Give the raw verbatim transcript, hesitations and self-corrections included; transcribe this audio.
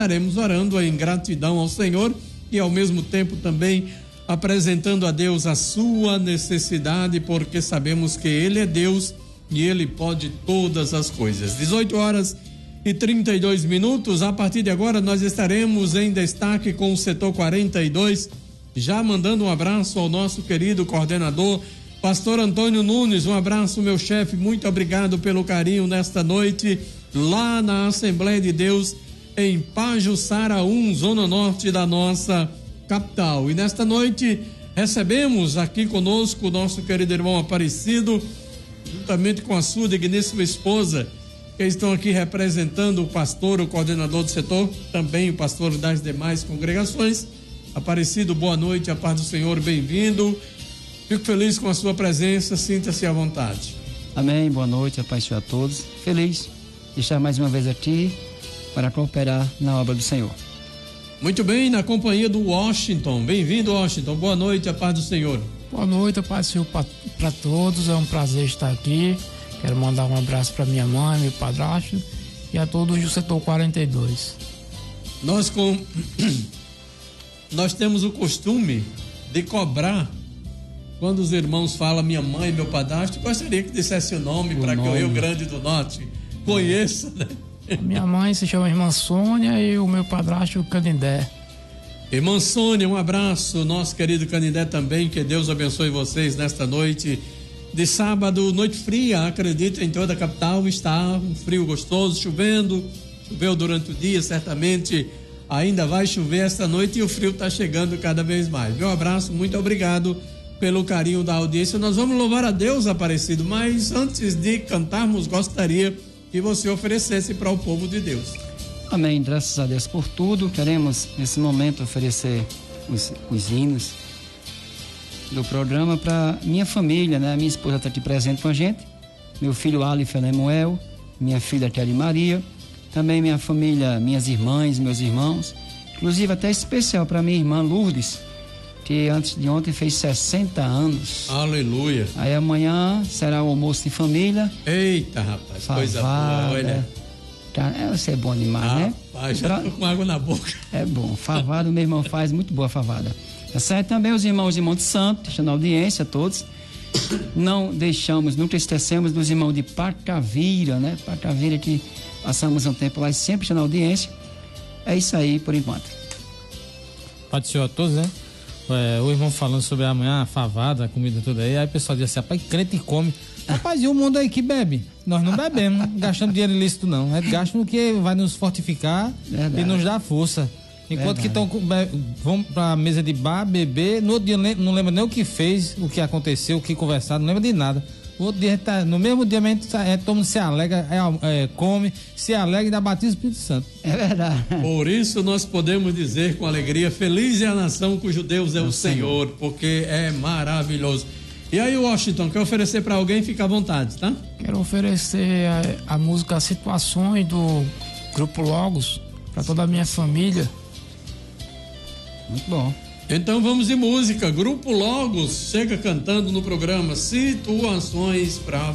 Estaremos orando em gratidão ao Senhor e ao mesmo tempo também apresentando a Deus a sua necessidade, porque sabemos que Ele é Deus e Ele pode todas as coisas. dezoito horas e trinta e dois minutos. A partir de agora nós estaremos em destaque com o setor quarenta e dois, já mandando um abraço ao nosso querido coordenador, pastor Antônio Nunes. Um abraço, meu chefe, muito obrigado pelo carinho nesta noite lá na Assembleia de Deus em Pajuçara um, zona norte da nossa capital. E nesta noite recebemos aqui conosco o nosso querido irmão Aparecido, juntamente com a sua digníssima esposa, que estão aqui representando o pastor, o coordenador do setor, também o pastor das demais congregações. Aparecido, boa noite, a paz do Senhor, bem-vindo. Fico feliz com a sua presença, sinta-se à vontade. Amém, boa noite, a paz a todos. Feliz de estar mais uma vez aqui para cooperar na obra do Senhor. Muito bem, na companhia do Washington. Bem-vindo, Washington. Boa noite, a paz do Senhor. Boa noite, a paz do Senhor para todos. É um prazer estar aqui. Quero mandar um abraço para minha mãe, meu padrasto e a todos do setor quarenta e dois. Nós com nós temos o costume de cobrar quando os irmãos falam minha mãe e meu padrasto. Gostaria que dissesse o nome para que o Rio Grande do Norte conheça, né? Minha mãe se chama Irmã Sônia e o meu padrasto Canindé. Irmã Sônia, um abraço, nosso querido Canindé também, que Deus abençoe vocês nesta noite de sábado, noite fria, acredito, em toda a capital está um frio gostoso, chovendo, choveu durante o dia, certamente ainda vai chover esta noite e o frio está chegando cada vez mais. Meu abraço, muito obrigado pelo carinho da audiência. Nós vamos louvar a Deus, Aparecido, mas antes de cantarmos, gostaria que você oferecesse para o povo de Deus. Amém, graças a Deus por tudo. Queremos nesse momento oferecer os, os hinos do programa para minha família, né? Minha esposa está aqui presente com a gente, meu filho Alif Lemuel, minha filha Kelly Maria, também minha família, minhas irmãs, meus irmãos, inclusive até especial para minha irmã Lourdes, que antes de ontem fez sessenta anos. Aleluia. Aí amanhã será o almoço de família. Eita, rapaz, favada, coisa boa, olha. É, você é bom demais, ah, né? Rapaz, já tô com água na boca. É bom, favada, o meu irmão faz muito boa favada. Tá certo? Também os irmãos de Monte Santo, deixando a audiência a todos. Não deixamos, nunca esquecemos dos irmãos de Pacavira, né? Pacavira, que passamos um tempo lá e sempre deixando a audiência. É isso aí por enquanto. Pode ser a todos, né? É, o irmão falando sobre amanhã, a favada, a comida toda aí, aí o pessoal diz assim, rapaz, crente come. Rapaz, e o mundo aí que bebe? Nós não bebemos, gastamos dinheiro ilícito não, é gasto no que vai nos fortificar. Verdade. E nos dar força. Enquanto Verdade. que estão vão pra mesa de bar, beber, no outro dia não lembra nem o que fez, o que aconteceu, o que conversaram, não lembra de nada. O outro dia, tá, no mesmo dia, a gente, é, todo mundo se alegra, é, é, come, se alegra e dá batismo do Espírito Santo. É verdade. Por isso nós podemos dizer com alegria, feliz é a nação cujo Deus é, é o Senhor, Senhor, porque é maravilhoso. E aí, Washington, quer oferecer para alguém? Fica à vontade, tá? Quero oferecer a, a música Situações do Grupo Logos para toda a minha família. Muito bom. Então vamos de música. Grupo Logos chega cantando no programa Situações para